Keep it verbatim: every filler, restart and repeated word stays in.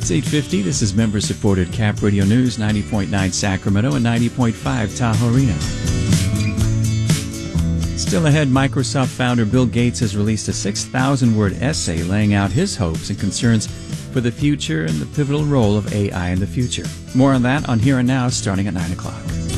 It's eight fifty. This is member-supported Cap Radio News, ninety point nine Sacramento and ninety point five Tahoe Reno. Still ahead, Microsoft founder Bill Gates has released a six thousand word essay laying out his hopes and concerns for the future and the pivotal role of A I in the future. More on that on Here and Now starting at nine o'clock.